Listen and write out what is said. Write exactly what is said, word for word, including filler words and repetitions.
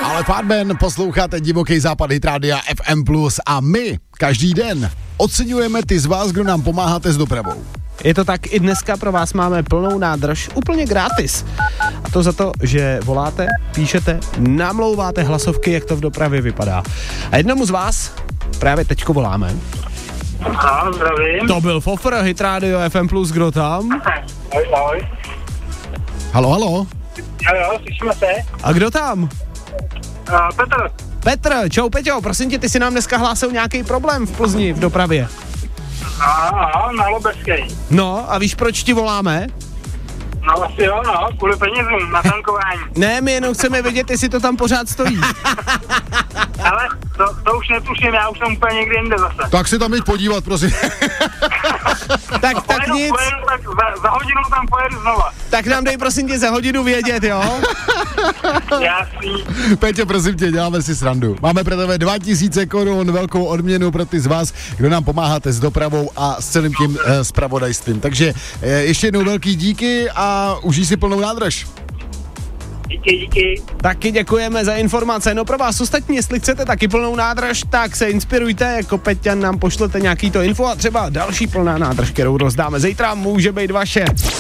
Ale Fatman, posloucháte Divoký západ Hit Rádia F M plus a my každý den oceňujeme ty z vás, kdo nám pomáháte s dopravou. Je to tak, i dneska pro vás máme plnou nádrž úplně gratis. A to za to, že voláte, píšete, namlouváte hlasovky, jak to v dopravě vypadá. A jednomu z vás právě teďko voláme. Aha, zdravím. To byl Fofr, Hit Radio F M plus, kdo tam? Ahoj, ahoj. Halo, halo. Jo, jo, slyšíme se. A kdo tam? Uh, Petr. Petr, čau Peťo, prosím tě, ty si nám dneska hlásil nějaký problém v Plzni v dopravě. Aha, na Loberskej. No, a víš, proč ti voláme? No asi jo, no, kvůli penězům na tankování. Ne, my jenom chceme vědět, jestli to tam pořád stojí. Ale to, to už netuším, já už jsem úplně někde jinde zase. Tak se tam jít podívat, prosím. tak, tak pojedu, nic. Pojedu, tak za, za hodinu tam pojedu znova. Tak nám dej prosím tě za hodinu vědět, jo? Jasný. Peťo, prosím tě, děláme si srandu. Máme pro tebe dva tisíce korun, velkou odměnu pro ty z vás, kdo nám pomáháte s dopravou a s celým tím eh, zpravodajstvím. Takže eh, ještě jednou velký díky a užij si plnou nádrž. Díky, díky. Taky děkujeme za informace. No pro vás ostatní, jestli chcete taky plnou nádrž, tak se inspirujte, jako Peťan nám pošlete nějaký to info a třeba další plná nádrž, kterou rozdáme zítra, může být vaše.